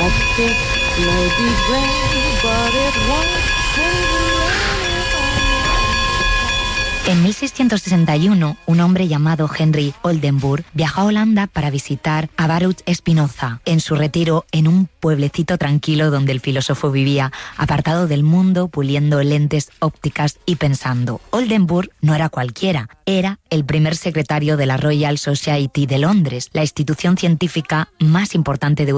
A kiss may be grand, but it won't change the En 1661, un hombre llamado Henry Oldenburg viajó a Holanda para visitar a Baruch Spinoza en su retiro en un pueblecito tranquilo donde el filósofo vivía, apartado del mundo, puliendo lentes ópticas y pensando. Oldenburg no era cualquiera, era el primer secretario de la Royal Society de Londres, la institución científica más importante de